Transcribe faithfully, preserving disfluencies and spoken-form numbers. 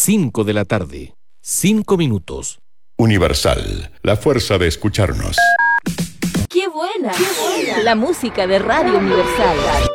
cinco de la tarde. Cinco minutos. Universal, la fuerza de escucharnos. ¡Qué buena! ¡Qué buena! La música de Radio Universal.